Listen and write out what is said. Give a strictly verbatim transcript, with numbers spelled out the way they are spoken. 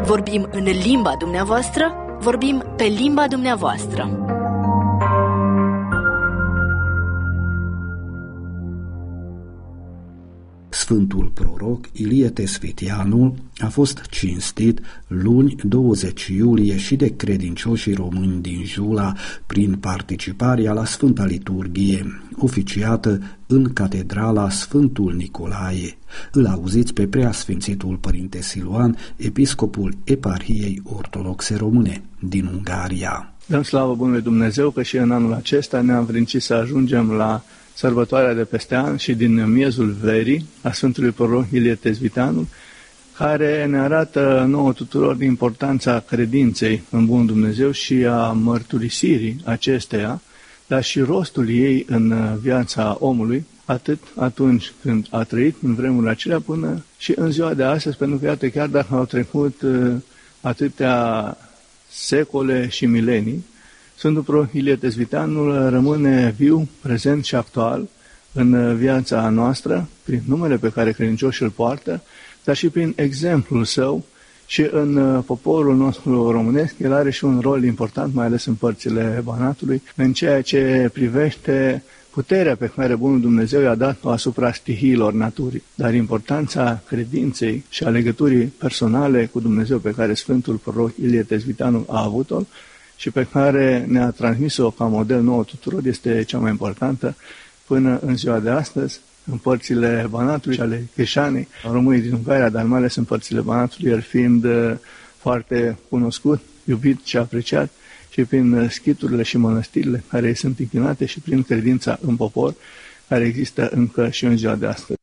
Vorbim în limba dumneavoastră, vorbim pe limba dumneavoastră. Sfântul proroc Ilie Tesvitianul a fost cinstit luni douăzeci iulie și de credincioșii români din Jula prin participarea la Sfânta Liturghie, oficiată în Catedrala Sfântul Nicolae. Îl auziți pe Preasfințitul Părinte Siluan, episcopul Eparhiei Ortodoxe Române din Ungaria. Dăm slavă Bunului Dumnezeu că și în anul acesta ne-am vrâncit să ajungem la sărbătoarea de peste an și din miezul verii a Sfântului Proroc Ilie Tesvitianul, care ne arată nouă tuturor de importanța credinței în Bunul Dumnezeu și a mărturisirii acesteia, dar și rostul ei în viața omului, atât atunci când a trăit în vremurile acelea până și în ziua de astăzi, pentru că iată, chiar dacă au trecut atâtea secole și milenii, Sfântul Proroc Ilie Tesvitianul rămâne viu, prezent și actual în viața noastră, prin numele pe care credincioșii îl poartă, dar și prin exemplul său și în poporul nostru românesc. El are și un rol important, mai ales în părțile Banatului, în ceea ce privește puterea pe care Bunul Dumnezeu i-a dat-o asupra stihiilor naturii, dar importanța credinței și a legăturii personale cu Dumnezeu pe care Sfântul Proroc Ilie Tesvitianul a avut-o și pe care ne-a transmis-o ca model nouă tuturor, este cea mai importantă până în ziua de astăzi, în părțile Banatului și ale Cheșanei, românii din Ungaria, dar mai ales în părțile Banatului, el fiind foarte cunoscut, iubit și apreciat, și prin schiturile și mănăstirile care sunt închinate și prin credința în popor, care există încă și în ziua de astăzi.